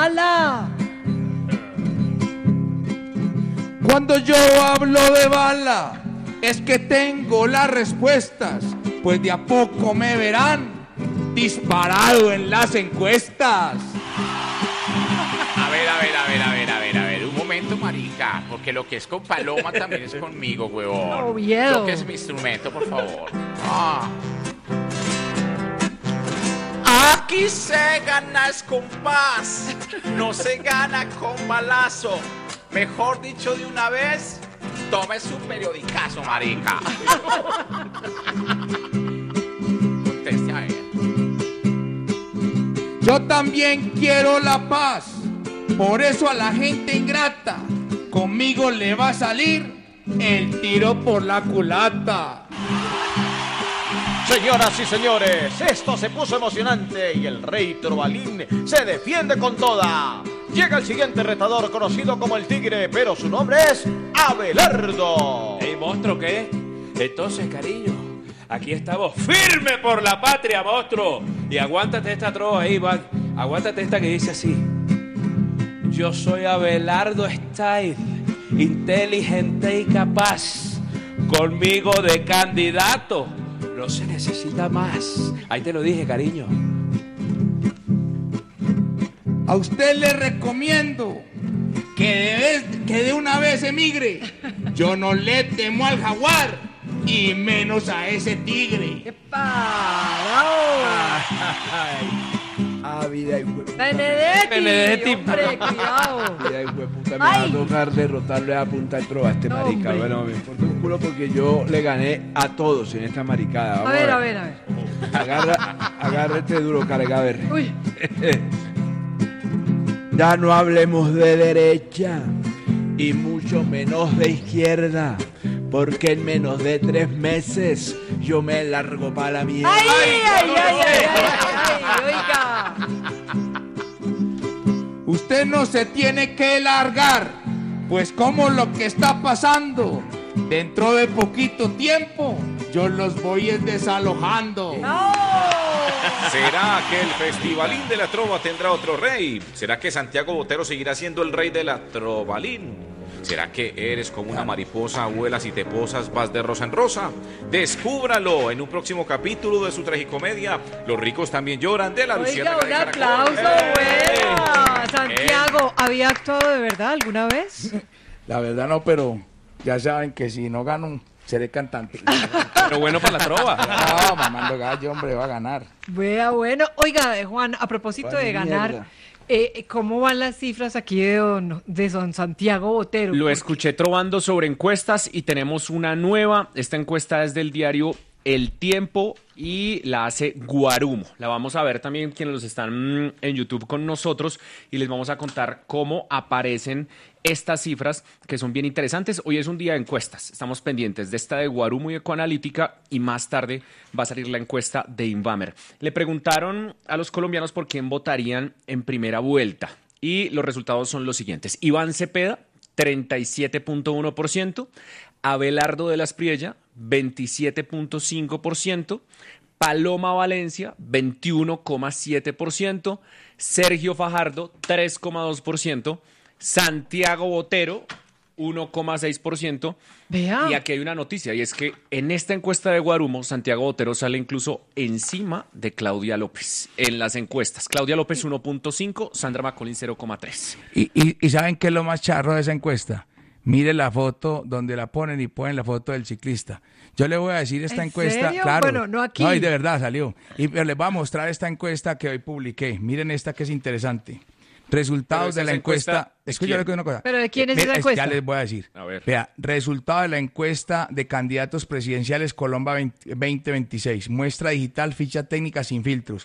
bala. Cuando yo hablo de bala, es que tengo las respuestas, pues de a poco me verán disparado en las encuestas. A ver, un momento, marica, porque lo que es con Paloma también es conmigo, huevón. Oviedo. Lo que es mi instrumento, por favor. Aquí se gana es con paz, no se gana con balazo. Mejor dicho de una vez, tome su periodicazo, marica. Conteste a ver. Yo también quiero la paz, por eso a la gente ingrata, conmigo le va a salir el tiro por la culata. Señoras y señores, esto se puso emocionante y el rey Trovalín se defiende con toda. Llega el siguiente retador conocido como el Tigre, pero su nombre es Abelardo. Ey, monstruo, ¿qué? Entonces, cariño, aquí estamos firme por la patria, monstruo. Y aguántate esta trova ahí, va. Aguántate esta que dice así. Yo soy Abelardo Style, inteligente y capaz. Conmigo de candidato no se necesita más. Ahí te lo dije, cariño. A usted le recomiendo que de una vez emigre. Yo no le temo al jaguar y menos a ese tigre. ¡Epa! Vida y Benedetti, hombre, cuidado. Vida y puta, me va a tocar derrotarle a punta de trova a este marica. Bueno, me importa un culo porque yo le gané a todos en esta maricada. Vamos A ver. Agárrate duro, cargaver. Uy. Ya no hablemos de derecha y mucho menos de izquierda, porque en menos de 3 meses yo me largo para la mierda. ¡Ay, oiga! Usted no se tiene que largar, pues como lo que está pasando, dentro de poquito tiempo yo los voy desalojando. ¡No! ¿Será que el Festivalín de la Trova tendrá otro rey? ¿Será que Santiago Botero seguirá siendo el rey de la Trovalín? ¿Será que eres como una mariposa, vuelas y te posas, vas de rosa en rosa? Descúbralo en un próximo capítulo de su tragicomedia Los ricos también lloran, de la Oiga, Luciérnaga un de Caracol. aplauso, buena. Santiago, ¿había actuado de verdad alguna vez? La verdad no, pero ya saben que si no gano, seré cantante. Pero bueno para la trova. No, mamando gallo, hombre, va a ganar. Bueno. Oiga, Juan, a propósito de ganar, ¿cómo van las cifras aquí de don Santiago Botero? Lo escuché trovando sobre encuestas y tenemos una nueva. Esta encuesta es del diario El Tiempo y la hace Guarumo. La vamos a ver también quienes los están en YouTube con nosotros y les vamos a contar cómo aparecen estas cifras que son bien interesantes. Hoy es un día de encuestas. Estamos pendientes de esta de Guarumo y Ecoanalítica y más tarde va a salir la encuesta de Invamer. Le preguntaron a los colombianos por quién votarían en primera vuelta y los resultados son los siguientes. Iván Cepeda, 37.1%. Abelardo de la Espriella, 27.5%. Paloma Valencia, 21,7%. Sergio Fajardo, 3,2%. Santiago Botero, 1,6%. Vea. Y aquí hay una noticia, y es que en esta encuesta de Guarumo, Santiago Botero sale incluso encima de Claudia López en las encuestas. Claudia López 1.5, Sandra Macolín 0,3. ¿Y saben qué es lo más charro de esa encuesta? Mire la foto donde la ponen y ponen la foto del ciclista. Yo le voy a decir esta encuesta, serio? claro. Bueno, no aquí. No, y de verdad salió. Pero les voy a mostrar esta encuesta que hoy publiqué. Miren esta que es interesante. Resultados de la encuesta. Escúchame una cosa. ¿Pero de quién es esa encuesta? Ya les voy a decir. A ver. Vea, resultado de la encuesta de candidatos presidenciales Colombia 2026. Muestra digital, ficha técnica sin filtros.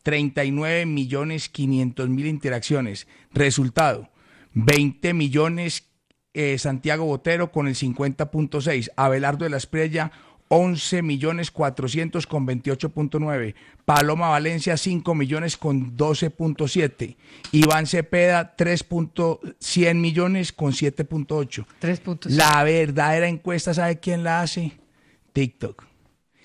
39.500.000 interacciones. Resultado, 20 millones Santiago Botero con el 50.6. Abelardo de la Espriella, 11.400.000 con 28.9. Paloma Valencia, 5 millones con 12.7. Iván Cepeda, 3.100 millones con 7.8. 3.7. La verdadera encuesta, ¿sabe quién la hace? TikTok.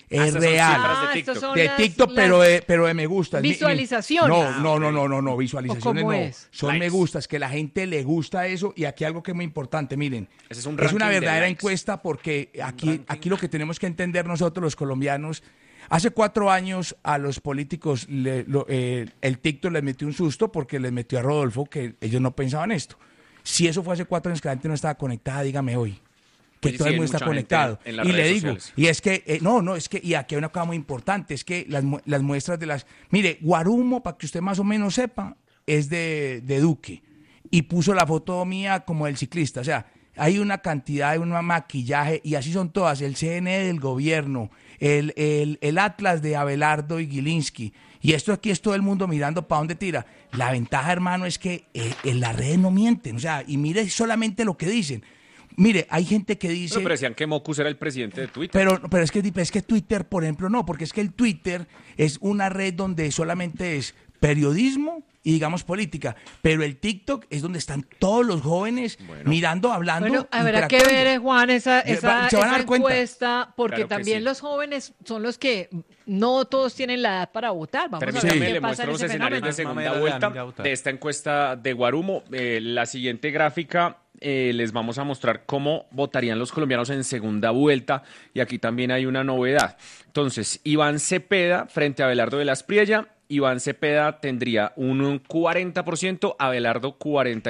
Es Esas son real. cifras de Ah, TikTok. estos son De las- TikTok, las pero de me gustas. visualizaciones. No, visualizaciones ¿O cómo no. es? Son Likes. me gustas, que la gente le gusta eso. Y aquí algo que es muy importante, miren. Ese es un Es una ranking de verdadera likes. encuesta porque aquí lo que tenemos que entender nosotros los colombianos, hace 4 años a los políticos el TikTok les metió un susto porque les metió a Rodolfo que ellos no pensaban esto. Si eso fue hace 4 años que la gente no estaba conectada, dígame hoy. Que Oye, todo sí, el mundo hay está mucha gente conectado. en las Y le redes digo, sociales. y es que, es que, y aquí hay una cosa muy importante, es que las muestras de las... Mire, Guarumo, para que usted más o menos sepa, es de Duque. Y puso la foto mía como del ciclista. O sea, hay una cantidad de un maquillaje, y así son todas. El CNE del gobierno, el Atlas de Abelardo y Gilinski. Y esto aquí es todo el mundo mirando para dónde tira. La ventaja, hermano, es que en las redes no mienten. O sea, y mire solamente lo que dicen. Mire, hay gente que dice... Pero decían que Mocus era el presidente de Twitter. Pero es que Twitter, por ejemplo, no, porque es que el Twitter es una red donde solamente es periodismo y, digamos, política. Pero el TikTok es donde están todos los jóvenes mirando, hablando. Bueno, habrá que interactuando. ver, Juan, Se van a esa dar cuenta. encuesta, porque Claro que también sí. los jóvenes son los que no todos tienen la edad para votar. Vamos a ver Permítame, qué le pasa muestro en los ese escenarios de fenómeno. segunda Mamá, vuelta amiga, votar. de esta encuesta de Guarumo. La siguiente gráfica les vamos a mostrar cómo votarían los colombianos en segunda vuelta. Y aquí también hay una novedad. Entonces, Iván Cepeda frente a Abelardo de las Priella. Iván Cepeda tendría un 40%, Abelardo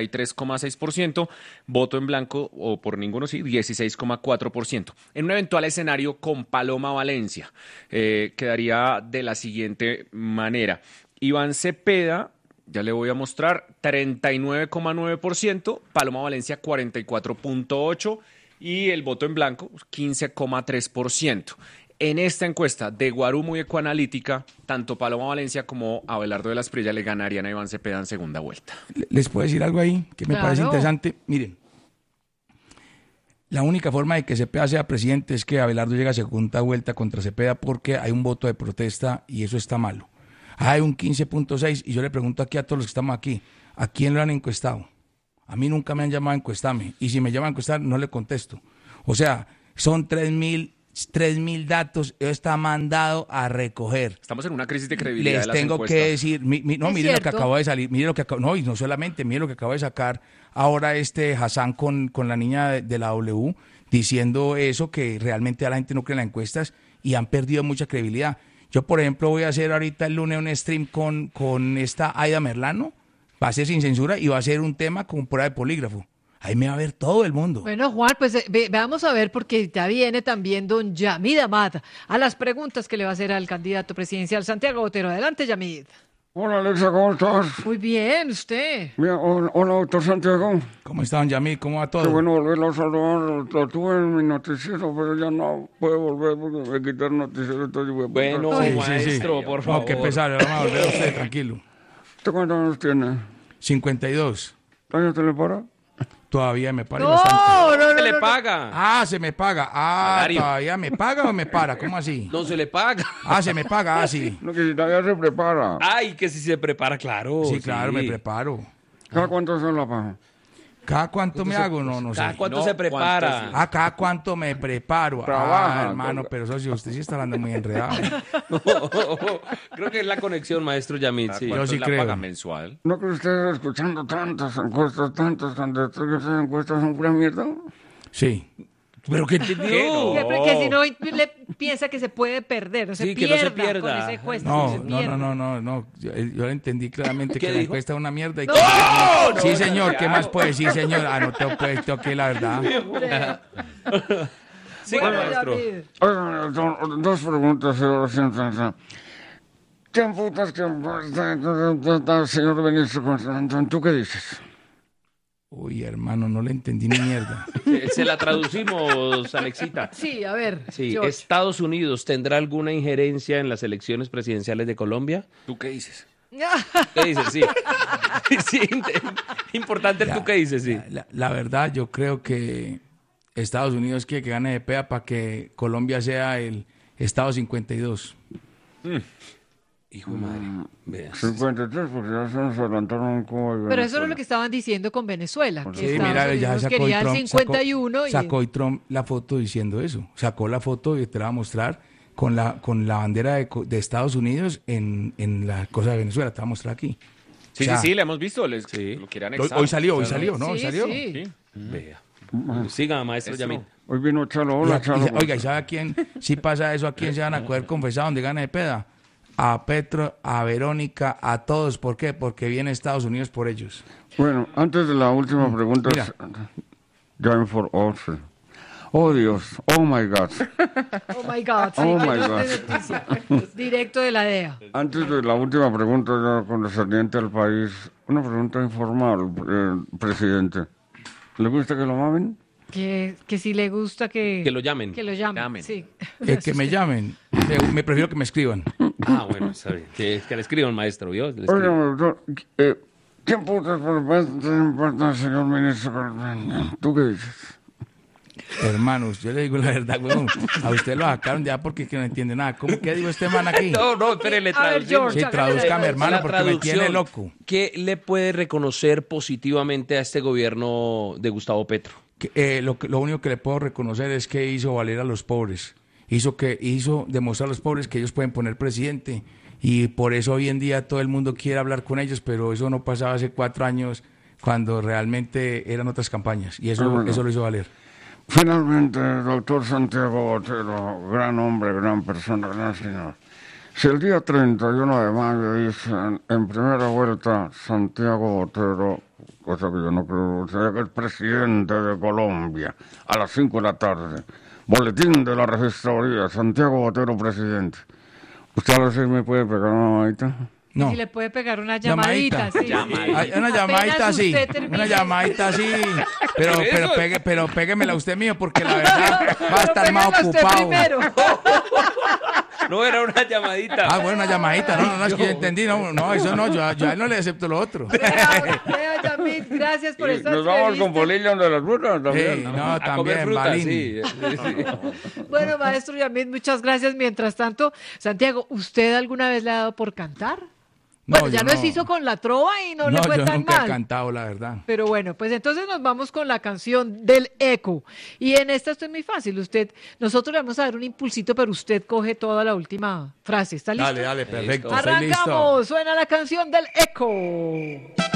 43,6%, voto en blanco o por ninguno, sí, 16,4%. En un eventual escenario con Paloma Valencia, quedaría de la siguiente manera. Iván Cepeda, ya le voy a mostrar, 39,9%, Paloma Valencia 44,8% y el voto en blanco 15,3%. En esta encuesta de Guarumo y Ecoanalítica, tanto Paloma Valencia como Abelardo de las Priella le ganarían a Iván Cepeda en segunda vuelta. ¿Les puedo decir algo ahí que me Claro. parece interesante? Miren, la única forma de que Cepeda sea presidente es que Abelardo llegue a segunda vuelta contra Cepeda porque hay un voto de protesta y eso está malo. Hay un 15.6 y yo le pregunto aquí a todos los que estamos aquí, ¿a quién lo han encuestado? A mí nunca me han llamado a encuestarme y si me llaman a encuestar no le contesto. O sea, son 3.000 datos, eso está mandado a recoger. Estamos en una crisis de credibilidad de Les las tengo encuestas. que decir, no, ¿Es mire lo que cierto? acabo de salir, mire lo que acabo, no, y no solamente, mire lo que acabo de sacar ahora Hassan con la niña de la W, diciendo eso, que realmente a la gente no cree en las encuestas y han perdido mucha credibilidad. Yo, por ejemplo, voy a hacer ahorita el lunes un stream con esta Aida Merlano, va a ser sin censura y va a ser un tema con prueba de polígrafo. Ahí me va a ver todo el mundo. Bueno, Juan, pues vamos a ver, porque ya viene también don Yamid Amad a las preguntas que le va a hacer al candidato presidencial Santiago Botero. Adelante, Yamid. Hola Alexa, ¿cómo estás? Muy bien, usted. Bien, hola, doctor Santiago. ¿Cómo está, don Yamil? ¿Cómo va todo? Qué bueno volverlo a saludar. Lo tuve en mi noticiero, pero ya no puedo volver porque me quitaron el noticiero. Entonces voy a Bueno, apuntar. maestro, por favor. No, qué pesado, le vamos a volver a usted, tranquilo. ¿Usted cuántos años tiene? 52. ¿Años te le para? Todavía me paga No, bastante. no, Se no, le no. paga. Ah, se me paga. Ah, Salario. ¿todavía me paga o me para? ¿Cómo así? No se le paga. Ah, se me paga, sí. No, que si todavía se prepara. Ay, que si se prepara, claro. Sí, claro, me preparo. ¿Cada cuánto se la paga? ¿Cada cuánto me hago? No sé. ¿Cada cuánto No, se prepara? Ah, ¿cada cuánto me preparo? Trabaja, Ah, hermano, pero socio, usted sí está hablando muy enredado. Creo que es la conexión, maestro Yamid, sí. Yo sí la creo. paga mensual? ¿No que ustedes escuchando tantas encuestas, esas encuestas son pura mierda? Sí. ¿Pero qué entendió? Que si no le piensa que se puede perder, no se Sí, que no se pierda pierda. con esa encuesta. No, se no, pierda. no. Yo le entendí claramente ¿Qué que la dijo? encuesta es una mierda. Y No, que... Sí, señor, ¿qué más puede decir, señor? Ah, no tengo que la verdad. Sí, Bueno, maestro. Yamid. Oigan, dos preguntas, señor. ¿Qué putas que señor Benítez Constantón? ¿Tú qué dices? Uy, hermano, no le entendí ni mierda. Se la traducimos, Alexita. Sí, a ver. Sí, George. ¿Estados Unidos tendrá alguna injerencia en las elecciones presidenciales de Colombia? ¿Tú qué dices? ¿Qué dices? Sí. Sí, importante el tú qué dices, sí. La verdad, yo creo que Estados Unidos quiere que gane de PEA para que Colombia sea el Estado 52. Hijo de madre. Veas. 53, porque ya se nos adelantaron como... Pero eso no es lo que estaban diciendo con Venezuela. Que Sí, Estados mira, ya Unidos sacó y quería el Trump, 51 sacó y Trump la foto diciendo eso. Sacó la foto y te la va a mostrar con la bandera de Estados Unidos en la cosa de Venezuela. Te voy a mostrar aquí. Sí, O sea, sí, le hemos visto. Lo quiere anexar. Hoy salió, ¿no? Sí, Hoy salió. sí. Sí. Vea. Siga, maestro Eso. Yamid. Hoy vino Chalo, hola Chalo. Oiga, ¿y sabe a quién? Si pasa eso, ¿a quién se van a coger confesado donde gane de peda? A Petro, a Verónica, a todos. ¿Por qué? Porque viene Estados Unidos por ellos. Bueno, antes de la última pregunta, Mira. Join for Olsen. Oh Dios, oh my God. Oh my God. Sí, Oh que my no God. es de noticia. Directo de la DEA. Antes de la última pregunta ya condescendiente al país, una pregunta informal, presidente. ¿Le gusta que lo mamen? Que si le gusta que Que lo llamen. Que lo llamen. Llamen. Sí. Que me llamen. Me prefiero que me escriban. Ah, bueno, está bien. Que le escriban, maestro, ¿vio? Le Oiga, escriban. doctor, ¿quién putas por importa, señor ministro? ¿Tú qué dices? Hermanos, yo le digo la verdad, weón. A usted lo sacaron ya porque es que no entiende nada. ¿Cómo que dijo este man aquí? No, espérele, A ver, traducimos. George. Sí, traduzcame, hermano, La porque me tiene traducción, loco. ¿Qué le puede reconocer positivamente a este gobierno de Gustavo Petro? Lo único que le puedo reconocer es que hizo valer a los pobres. Hizo demostrar a los pobres que ellos pueden poner presidente. Y por eso hoy en día todo el mundo quiere hablar con ellos, pero eso no pasaba hace 4 años cuando realmente eran otras campañas. Y eso lo hizo valer. Finalmente, doctor Santiago Botero, gran hombre, gran persona, gran señor. Si el día 31 de mayo dicen en primera vuelta Santiago Botero, cosa que yo no creo, sea que es presidente de Colombia, a las 5 de la tarde, boletín de la registraduría, Santiago Botero presidente. ¿Usted a las 6 me puede pegar una mamadita? No. Y le puede pegar una llamadita. Sí. Ay, una llamadita Apenas así. usted termine. Una llamadita así. Pero péguemela usted mío porque la verdad va a estar más Pégala usted ocupado. primero. No, era una llamadita. Ah, bueno, una llamadita. No, es que yo entendí. No, eso no. Yo a él no le acepto lo otro. Vea, Yamid, gracias por esta Nos vamos con entrevista. bolillo de las frutas también. Sí, no, A comer también, fruta, Balín. sí. Bueno, maestro Yamid, muchas gracias. Mientras tanto, Santiago, ¿usted alguna vez le ha dado por cantar? No, Bueno, ya yo nos hizo con la trova y no le No, fue yo tan nunca he mal. cantado, la verdad. Pero bueno, pues entonces nos vamos con la canción del eco. Y en esta esto es muy fácil. Nosotros le vamos a dar un impulsito, pero usted coge toda la última frase. ¿Está listo? Dale, perfecto. Estoy listo. Arrancamos. Suena la canción del eco.